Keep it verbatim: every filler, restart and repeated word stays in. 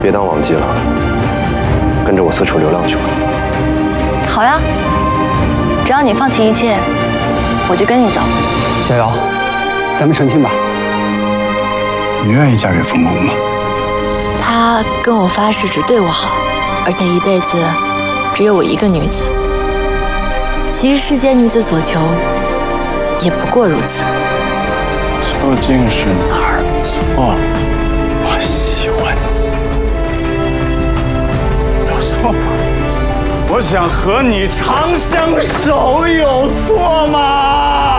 别当忘记了，跟着我四处流浪去吧。 好呀，只要你放弃一切，我就跟你走。 小瑶，咱们成亲吧。 你愿意嫁给冯公吗？ 他跟我发誓只对我好，而且一辈子只有我一个女子。其实世间女子所求，也不过如此。 究竟是哪儿错了？我喜欢你，有错吗？我想和你长相守，有错吗？